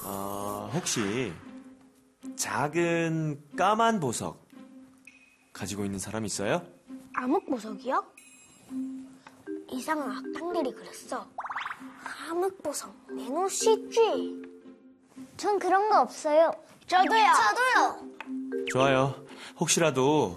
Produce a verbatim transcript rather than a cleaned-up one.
어, 혹시 작은 까만 보석 가지고 있는 사람 있어요? 암흑보석이요? 이상한 악당들이 그랬어. 암흑보석 내놓으시지. 전 그런 거 없어요. 저도요. 저도요. 좋아요. 혹시라도